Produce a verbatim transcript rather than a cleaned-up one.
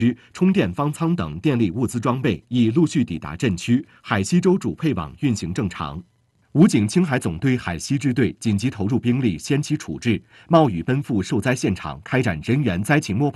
充电方舱等电力物资装备已陆续抵达镇区，海西州主配网运行正常。武警青海总队海西支队紧急投入兵力，先期处置，冒雨奔赴受灾现场，开展人员灾情摸排。